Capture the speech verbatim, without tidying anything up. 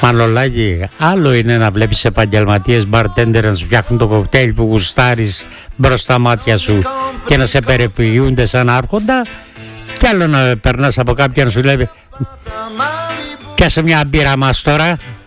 Μανολάκη, άλλο είναι να βλέπεις επαγγελματίες bartender να σου φτιάχνουν το κοκτέιλ που γουστάρεις μπροστά στα μάτια σου και να σε περιποιούνται σαν άρχοντα, κι άλλο να περνάς από κάποιον να σου λέει πιάσε μια μπύρα μας τώρα.